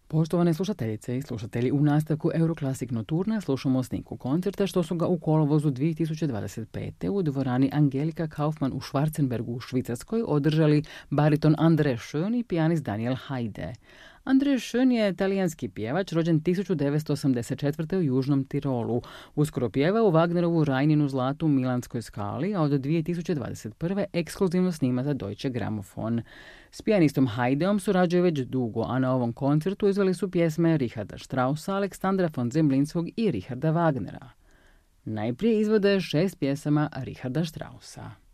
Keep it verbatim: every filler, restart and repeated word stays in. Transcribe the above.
Poštovane slušateljice i slušatelji, u nastavku Euroclassic Nocturna slušamo snimku koncerta što su ga u kolovozu dvije tisuće dvadeset pete. u dvorani Angelika Kaufmann u Schwarzenbergu u Švicarskoj održali bariton André Schön i pijanist Daniel Haide. André Schön je talijanski pjevač rođen tisuću devetsto osamdeset četvrte u Južnom Tirolu. Uskoro pjeva u Wagnerovu Rajninu zlatu u Milanskoj Skali, a od dvije tisuće dvadeset prve ekskluzivno snima za Deutsche Grammophon. S pijanistom Haideom surađuje već dugo, a na ovom koncertu izveli su pjesme Richarda Straussa, Aleksandra von Zemlinskog i Richarda Wagnera. Najprije izvode šest pjesama Richarda Straussa.